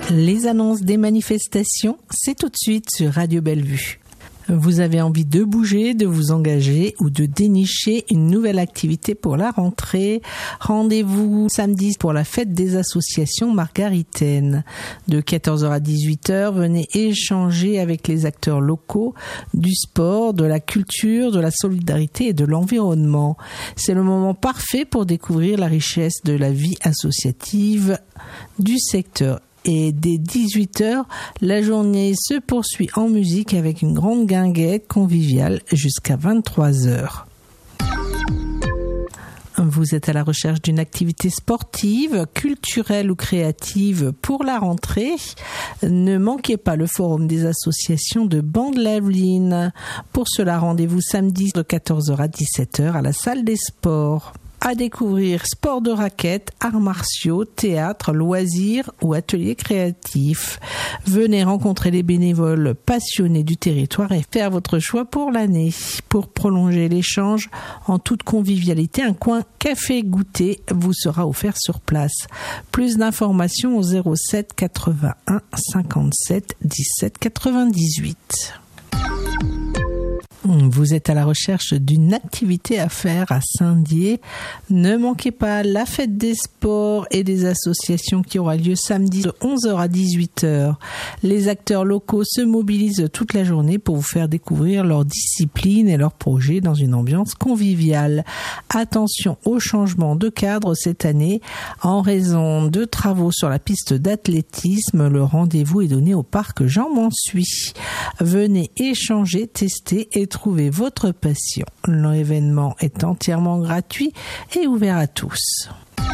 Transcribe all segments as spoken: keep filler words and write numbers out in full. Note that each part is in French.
Les annonces des manifestations, c'est tout de suite sur Radio Bellevue. Vous avez envie de bouger, de vous engager ou de dénicher une nouvelle activité pour la rentrée? Rendez-vous samedi pour la fête des associations margaritaines. De quatorze heures à dix-huit heures, venez échanger avec les acteurs locaux du sport, de la culture, de la solidarité et de l'environnement. C'est le moment parfait pour découvrir la richesse de la vie associative du secteur. Et dès dix-huit heures, la journée se poursuit en musique avec une grande guinguette conviviale jusqu'à vingt-trois heures. Vous êtes à la recherche d'une activité sportive, culturelle ou créative pour la rentrée? Ne manquez pas le forum des associations de Bande-Laveline. Pour cela, rendez-vous samedi de quatorze heures à dix-sept heures à la salle des sports. À découvrir sport de raquettes, arts martiaux, théâtre, loisirs ou ateliers créatifs. Venez rencontrer les bénévoles passionnés du territoire et faire votre choix pour l'année. Pour prolonger l'échange en toute convivialité, un coin café goûter vous sera offert sur place. Plus d'informations au zéro sept quatre-vingt-un cinquante-sept dix-sept quatre-vingt-dix-huit. Vous êtes à la recherche d'une activité à faire à Saint-Dié. Ne manquez pas la fête des sports et des associations qui aura lieu samedi de onze heures à dix-huit heures. Les acteurs locaux se mobilisent toute la journée pour vous faire découvrir leurs disciplines et leurs projets dans une ambiance conviviale. Attention au changement de cadre cette année. En raison de travaux sur la piste d'athlétisme, le rendez-vous est donné au parc Jean-Mansuy. Venez échanger, tester et trouver votre passion. L'événement est entièrement gratuit et ouvert à tous.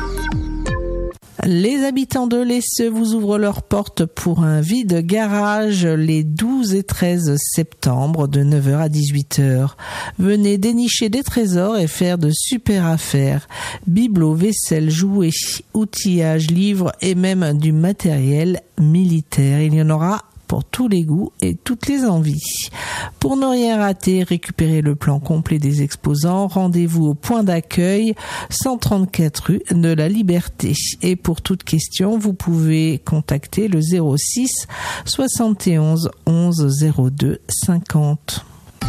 Les habitants de l'Esseux vous ouvrent leurs portes pour un vide-garage les douze et treize septembre de neuf heures à dix-huit heures. Venez dénicher des trésors et faire de super affaires. Bibelots, vaisselle, jouets, outillage, livres et même du matériel militaire. Il y en aura pour tous les goûts et toutes les envies. Pour ne rien rater, récupérez le plan complet des exposants. Rendez-vous au point d'accueil cent trente-quatre rue de la Liberté. Et pour toute question, vous pouvez contacter le zéro six soixante et onze onze zéro deux cinquante.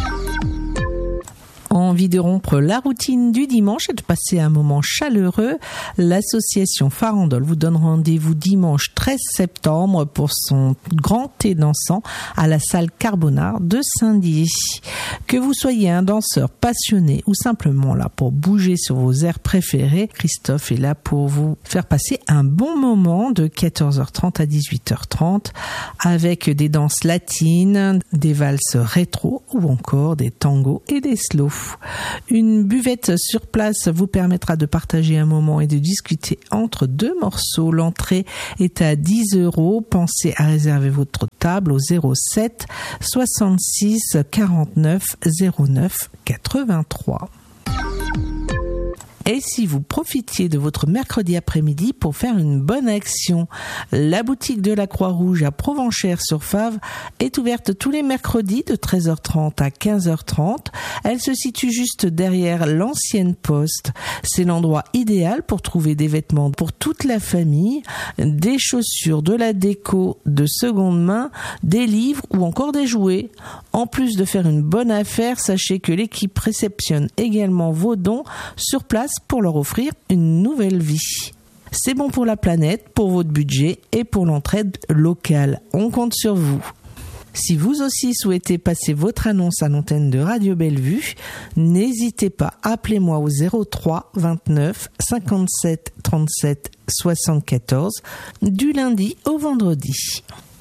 Envie de rompre la routine du dimanche et de passer un moment chaleureux, l'association Farandole vous donne rendez-vous dimanche treize septembre pour son grand thé dansant à la salle Carbonard de Saint-Dié. Que vous soyez un danseur passionné ou simplement là pour bouger sur vos airs préférés, Christophe est là pour vous faire passer un bon moment de quatorze heures trente à dix-huit heures trente avec des danses latines, des valses rétro ou encore des tangos et des slows. Une buvette sur place vous permettra de partager un moment et de discuter entre deux morceaux. L'entrée est à dix euros. Pensez à réserver votre table au zéro sept soixante-six quarante-neuf zéro neuf quatre-vingt-trois. Et si vous profitiez de votre mercredi après-midi pour faire une bonne action, la boutique de la Croix-Rouge à Provenchères-sur-Fave est ouverte tous les mercredis de treize heures trente à quinze heures trente. Elle se situe juste derrière l'ancienne poste. C'est l'endroit idéal pour trouver des vêtements pour toute la famille, des chaussures, de la déco de seconde main, des livres ou encore des jouets. En plus de faire une bonne affaire, sachez que l'équipe réceptionne également vos dons sur place pour leur offrir une nouvelle vie. C'est bon pour la planète, pour votre budget et pour l'entraide locale. On compte sur vous. Si vous aussi souhaitez passer votre annonce à l'antenne de Radio Bellevue, n'hésitez pas, appelez-moi au zéro trois vingt-neuf cinquante-sept trente-sept soixante-quatorze du lundi au vendredi.